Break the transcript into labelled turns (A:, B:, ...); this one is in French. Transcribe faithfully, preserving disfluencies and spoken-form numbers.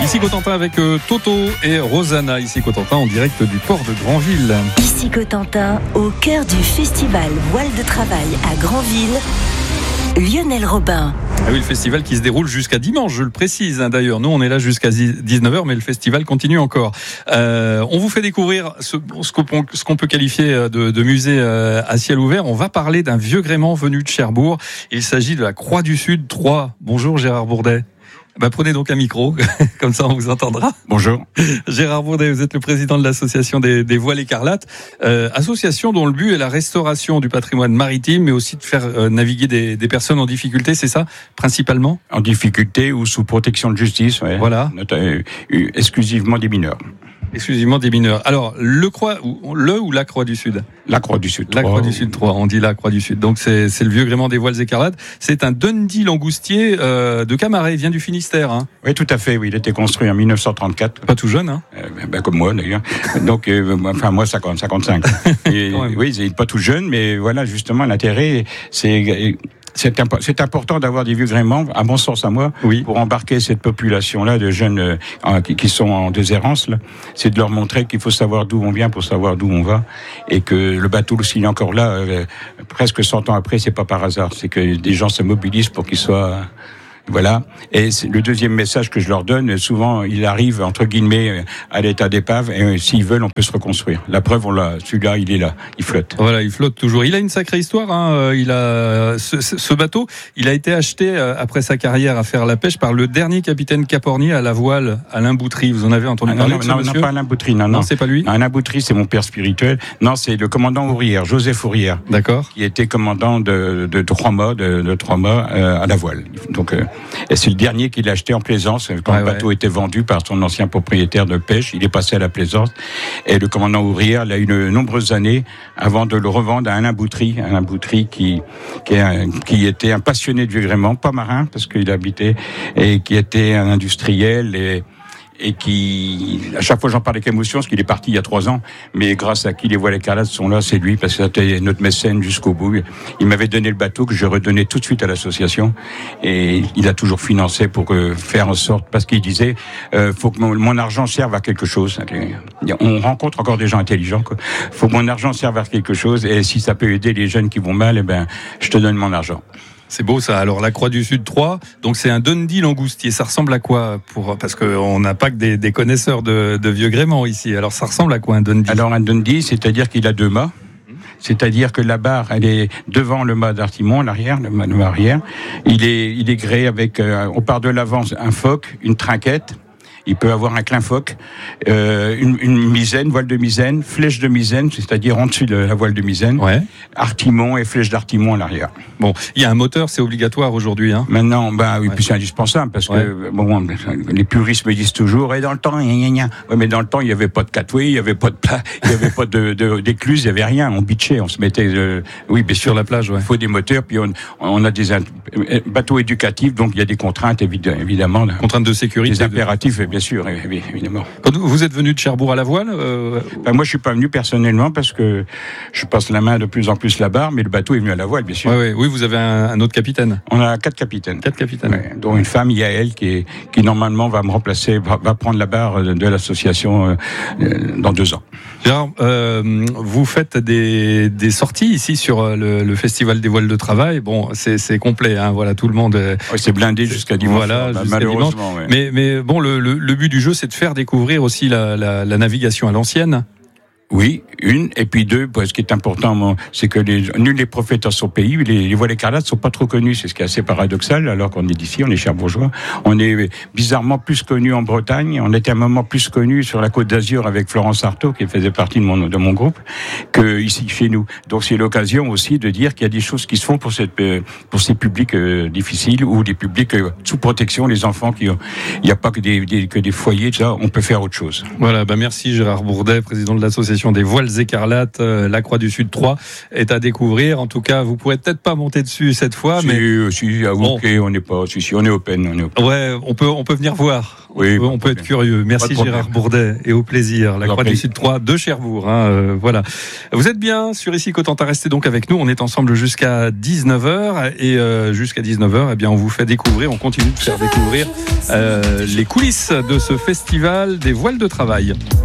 A: Ici Cotentin avec euh, Toto et Rosanna. Ici Cotentin en direct du port de Granville.
B: Ici Cotentin, au cœur du festival Voile de Travail à Granville. Lionel Robin.
A: Ah oui, le festival qui se déroule jusqu'à dimanche, je le précise. Hein, d'ailleurs, nous on est là jusqu'à dix-neuf heures, mais le festival continue encore. Euh, on vous fait découvrir ce, ce, qu'on, ce qu'on peut qualifier de, de musée euh, à ciel ouvert. On va parler d'un vieux gréement venu de Cherbourg. Il s'agit de la Croix du Sud trois. Bonjour Gérard Bourdet. Bah, prenez donc un micro, comme ça on vous entendra.
C: Bonjour.
A: Gérard Bourdet, vous êtes le président de l'association des, des Voiles Écarlates, euh, association dont le but est la restauration du patrimoine maritime, mais aussi de faire euh, naviguer des, des personnes en difficulté, c'est ça, principalement ?
C: En difficulté ou sous protection de justice, ouais.
A: Voilà.
C: Euh, euh, exclusivement des mineurs.
A: Exclusivement des mineurs. Alors, le Croix, le ou la Croix du Sud ?
C: La Croix du Sud.
A: La Croix du Sud trois, on dit la Croix du Sud. Donc c'est, c'est le vieux gréement des Voiles Écarlates. C'est un Dundee langoustier euh, de Camaret, il vient du Finistère. Hein.
C: Oui, tout à fait. Oui, il a été construit en dix-neuf cent trente-quatre.
A: Pas tout jeune, hein.
C: Euh, ben, comme moi d'ailleurs. Donc, euh, enfin moi cinquante, cinquante-cinq. Et, oui, il n'est pas tout jeune, mais voilà justement l'intérêt, c'est. C'est, impo- c'est important d'avoir des vieux gréments, à mon sens à moi,
A: oui.
C: pour embarquer cette population-là de jeunes euh, qui, qui sont en déshérence. Là. C'est de leur montrer qu'il faut savoir d'où on vient pour savoir d'où on va, et que le bateau, s'il est encore là, euh, presque cent ans après, c'est pas par hasard. C'est que des gens se mobilisent pour qu'il soit... Voilà. Et c'est le deuxième message que je leur donne, souvent, il arrive, entre guillemets, à l'état d'épave, et s'ils veulent, on peut se reconstruire. La preuve, on l'a, celui-là, il est là, il flotte.
A: Voilà, il flotte toujours. Il a une sacrée histoire, hein. Il a, ce, ce bateau, il a été acheté, après sa carrière à faire la pêche, par le dernier capitaine capornier à la voile, Alain Boutry. Vous en avez entendu
C: ah,
A: parler
C: non,
A: de ce
C: non,
A: monsieur ?
C: Non, pas Alain Boutry, non, non.
A: Non, c'est pas lui ?
C: Non, Alain Boutry, c'est mon père spirituel. Non, c'est le commandant Ourrière, Joseph Ourrière.
A: D'accord.
C: Qui était commandant de, de trois mâts, de, de trois mâts, euh, à la voile. Donc, euh, et c'est le dernier qu'il a acheté en plaisance quand ouais, le bateau ouais. était vendu par son ancien propriétaire de pêche. Il est passé à la plaisance et le commandant Ourrière l'a eu de nombreuses années avant de le revendre à Alain Boutry, Alain Boutry qui qui, est un, qui était un passionné de vieux gréement, pas marin parce qu'il habitait, et qui était un industriel et et qui, à chaque fois j'en parle avec émotion, parce qu'il est parti il y a trois ans, mais grâce à qui les Voiles Écarlates sont là, c'est lui, parce que c'était notre mécène jusqu'au bout. Il m'avait donné le bateau que je redonnais tout de suite à l'association, et il a toujours financé pour que, faire en sorte, parce qu'il disait, euh, faut que mon, mon argent serve à quelque chose. On rencontre encore des gens intelligents, quoi. Faut que mon argent serve à quelque chose, et si ça peut aider les jeunes qui vont mal, eh ben, je te donne mon argent.
A: C'est beau ça. Alors la Croix du Sud trois, donc c'est un Dundee langoustier. Ça ressemble à quoi pour, parce qu'on n'a pas que des, des connaisseurs de, de vieux gréments ici. Alors ça ressemble à quoi un Dundee ?
C: Alors un Dundee, c'est-à-dire qu'il a deux mâts. C'est-à-dire que la barre, elle est devant le mât d'artimon, l'arrière, le mât arrière. Il est, il est gréé avec, euh, on part de l'avant, un foc, une trinquette. Il peut avoir un clin foc, euh, une, une misaine, voile de misaine, flèche de misaine, c'est-à-dire en dessus de la voile de misaine,
A: ouais.
C: artimon et flèche d'artimon à l'arrière.
A: Bon, il y a un moteur, c'est obligatoire aujourd'hui, hein.
C: Maintenant, bah oui, ouais. Puis c'est indispensable parce
A: ouais.
C: que bon, les puristes me disent toujours, et dans le temps, gna gna gna. Ouais, mais dans le temps, il y avait pas de catway, il y avait pas de plat, il y avait pas de, de d'écluse, il y avait rien. On bitchait, on se mettait, euh, oui, bien sûr,
A: sur la plage, ouais.
C: Il faut des moteurs, puis on, on a des bateaux éducatifs, donc il y a des contraintes évidemment,
A: contraintes de sécurité,
C: des impératifs. De... Bien sûr, évidemment.
A: Quand vous êtes venu de Cherbourg à la voile euh...
C: ben moi, je suis pas venu personnellement parce que je passe la main de plus en plus la barre, mais le bateau est venu à la voile, bien sûr.
A: Ouais, ouais. Oui, vous avez un, un autre capitaine.
C: On a quatre capitaines.
A: Quatre capitaines.
C: Ouais, dont une femme, Yael, qui, est, qui normalement va me remplacer, va, va prendre la barre de, de l'association euh, dans deux ans.
A: Gérard, euh, vous faites des, des sorties ici sur le, le Festival des Voiles de Travail. Bon, c'est, c'est complet, hein. Voilà, tout le monde.
C: Ouais, c'est blindé jusqu'à dimanche.
A: Voilà,
C: bah,
A: jusqu'à
C: malheureusement.
A: Dimanche.
C: Ouais.
A: Mais, mais bon, le, le, le but du jeu, c'est de faire découvrir aussi la, la, la navigation à l'ancienne.
C: Oui, une, et puis deux, ce qui est important, c'est que les, nul n'est prophète dans son pays, les, les Voiles Écarlates sont pas trop connus, c'est ce qui est assez paradoxal, alors qu'on est d'ici, on est cherbourgeois. On est bizarrement plus connus en Bretagne, on était un moment plus connus sur la Côte d'Azur avec Florence Artaud, qui faisait partie de mon, de mon groupe, que ici, chez nous. Donc c'est l'occasion aussi de dire qu'il y a des choses qui se font pour cette, pour ces publics euh, difficiles, ou des publics euh, sous protection, les enfants qui ont, il n'y a pas que des, des, que des foyers, ça, on peut faire autre chose.
A: Voilà, bah merci Gérard Bourdet, président de l'association l'association des voiles écarlates, euh, la Croix du Sud trois est à découvrir. En tout cas, vous pourrez peut-être pas monter dessus cette fois,
C: si,
A: mais
C: si, à bon. on n'est pas, si, si, on est open, on est open.
A: Ouais, on peut, on peut venir voir.
C: Oui,
A: on peut, on peut être curieux. Merci Gérard Bourdet et au plaisir. La Croix du Sud trois de Cherbourg. Hein, euh, voilà. Vous êtes bien sur Ici Cotentin. Restez donc avec nous. On est ensemble jusqu'à dix-neuf heures et euh, jusqu'à dix-neuf heures, eh bien, on vous fait découvrir, on continue de faire découvrir euh, les coulisses de ce festival des voiles de travail.